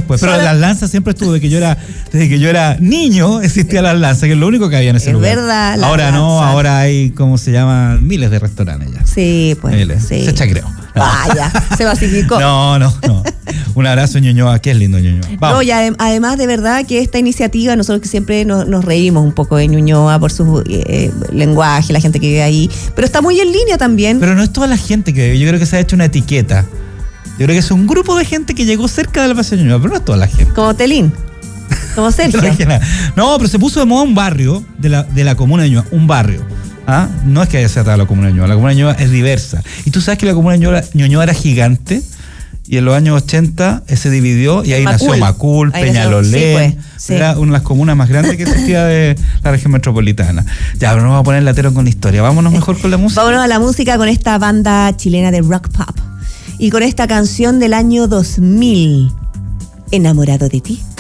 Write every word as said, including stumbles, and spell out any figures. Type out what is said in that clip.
después. Pero Solo... las lanzas siempre estuvo, desde que yo era, desde que yo era niño existían las lanzas, que es lo único que había en ese es lugar. verdad. Ahora no, lanza. ahora hay, ¿cómo se llama? Miles de restaurantes ya. Sí, pues. Miles. Sí. Se chacreó. No. Vaya, se basificó. No, no, no. Un abrazo, Ñuñoa, que es lindo, Ñuñoa. Vamos. No, y adem- además de verdad que esta iniciativa, nosotros que siempre nos, nos reímos un poco de Ñuñoa por su eh, lenguaje, la gente que vive ahí, pero está muy en línea también. Pero no es toda la gente que vive, yo creo que se ha hecho una etiqueta. Yo creo que es un grupo de gente que llegó cerca del Paseo Ñuñoa, pero no es toda la gente. Como Telín, como Sergio. No, pero se puso de moda un barrio de la, de la comuna de Ñuñoa, un barrio. ¿Ah? No es que haya cerrado la comuna de Ñuñoa, la comuna de Ñuñoa es diversa. Y tú sabes que la comuna de Ñuñoa, Ñuñoa era gigante y en los años ochenta se dividió y ahí Macul. nació Macul, Ahí Peñalolén. nació, sí, pues, sí. Era una de las comunas más grandes que existía de la región metropolitana. Ya, pero no vamos a poner latero con la historia. Vámonos mejor con la música. Vámonos a la música con esta banda chilena de rock pop y con esta canción del año dos mil, Enamorado de ti.